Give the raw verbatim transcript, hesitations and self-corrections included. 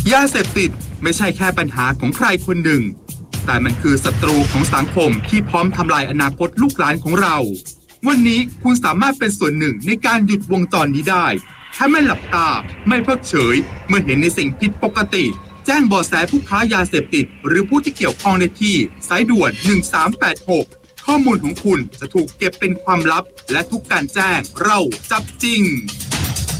ยาเสพติดไม่ใช่แค่ปัญหาของใครคนหนึ่งแต่มันคือศัตรูของสังคมที่พร้อมทำลายอนาคตลูกหลานของเราวันนี้คุณสามารถเป็นส่วนหนึ่งในการหยุดวงจรนี้ได้ถ้าไม่หลับตาไม่เพิกเฉยเมื่อเห็นในสิ่งผิดปกติแจ้งเบาะแสผู้ค้ายาเสพติดหรือผู้ที่เกี่ยวข้องในที่สายด่วนหนึ่งสามแปดหกข้อมูลของคุณจะถูกเก็บเป็นความลับและทุกการแจ้งเราจับจริง